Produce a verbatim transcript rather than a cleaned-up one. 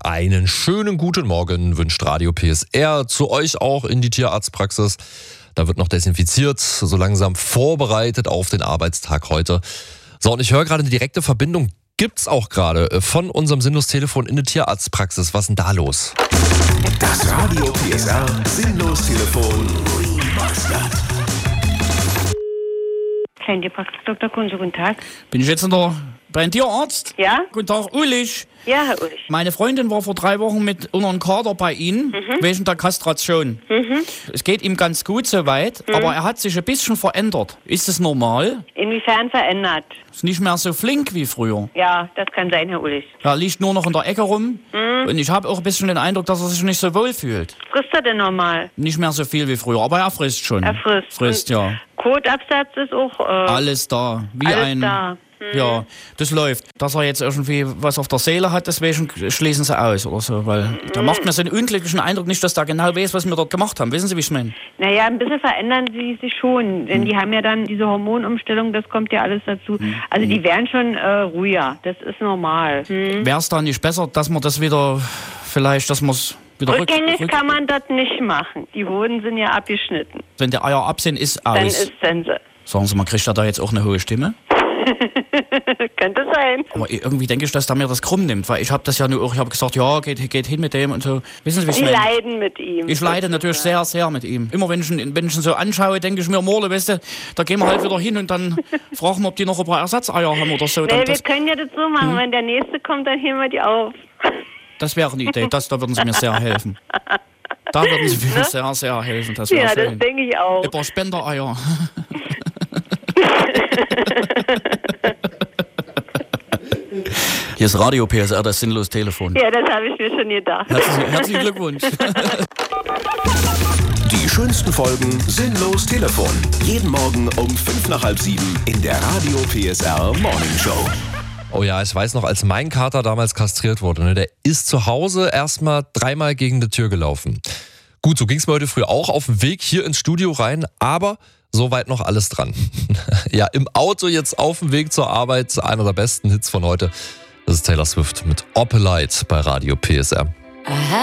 Einen schönen guten Morgen wünscht Radio P S R zu euch auch in die Tierarztpraxis. Da wird noch desinfiziert, so langsam vorbereitet auf den Arbeitstag heute. So, und ich höre gerade eine direkte Verbindung. Gibt's auch gerade von unserem Sinnlos-Telefon in eine Tierarztpraxis. Was ist denn da los? Das Radio P S R Sinnlos-Telefon. Kleintierpraxis Doktor Kunze, guten Tag. Bin ich jetzt in der, beim Tierarzt? Ja? Guten Tag, Ulrich. Ja, Herr Ulrich. Meine Freundin war vor drei Wochen mit unter einem Kater bei Ihnen, Mhm. wegen der Kastration. Mhm. Es geht ihm ganz gut soweit, Mhm. aber er hat sich ein bisschen verändert. Ist das normal? Inwiefern verändert? Ist nicht mehr so flink wie früher. Ja, das kann sein, Herr Ulrich. Er liegt nur noch in der Ecke rum Mhm. und ich habe auch ein bisschen den Eindruck, dass er sich nicht so wohl fühlt. Frisst er denn normal? Nicht mehr so viel wie früher, aber er frisst schon. Er frisst. Frisst, ja. Kotabsatz ist auch... Äh, Alles da. Wie alles ein... da. Mhm. Ja, das läuft. Dass er jetzt irgendwie was auf der Seele hat, deswegen schließen sie aus oder so, weil Mhm. da macht mir so einen unglücklichen Eindruck nicht, dass der genau weiß, was wir dort gemacht haben. Wissen Sie, wie ich meine? Naja, ein bisschen verändern sie sich schon, denn die haben ja dann diese Hormonumstellung, das kommt ja alles dazu. Also die werden schon äh, ruhiger, das ist normal. Hm. Wäre es da nicht besser, dass man das wieder, vielleicht, dass man es wieder rück, Rückgängig rück... kann man das nicht machen. Die Hoden sind ja abgeschnitten. Wenn die Eier ab sind, ist aus. Dann ist Sense. Sagen Sie mal, kriegt er da jetzt auch eine hohe Stimme? Könnte sein. Aber irgendwie denke ich, dass der mir das krumm nimmt, weil ich habe das ja nur auch, ich habe gesagt, ja, geht, geht hin mit dem und so. Wissen Sie, wie ich Die meine? leiden mit ihm. Ich leide natürlich sehr, sehr mit ihm. Immer wenn ich ihn, wenn ich ihn so anschaue, denke ich mir, Morle, weißt du, da gehen wir halt wieder hin und dann fragen wir, ob die noch ein paar Ersatzeier haben oder so. Nee, Dann, wir das, können ja das so machen, wenn der Nächste kommt, dann heben wir die auf. das wäre eine Idee, das, da würden Sie mir sehr helfen. Da würden Sie mir sehr, sehr helfen. Das wäre Ja, das schön. denke ich auch. Ein paar Spendereier. Hier ist Radio P S R, das Sinnlos-Telefon. Ja, das habe ich mir schon gedacht. Herzlichen, herzlichen Glückwunsch. Die schönsten Folgen Sinnlos Telefon. Jeden Morgen um fünf nach halb sieben in der Radio P S R Morning Show. Oh ja, ich weiß noch, als mein Kater damals kastriert wurde, ne, der ist zu Hause erstmal dreimal gegen die Tür gelaufen. Gut, so ging es mir heute früh auch auf dem Weg hier ins Studio rein, aber soweit noch alles dran. Ja, im Auto jetzt auf dem Weg zur Arbeit, einer der besten Hits von heute. Das ist Taylor Swift mit Opalite bei Radio P S R.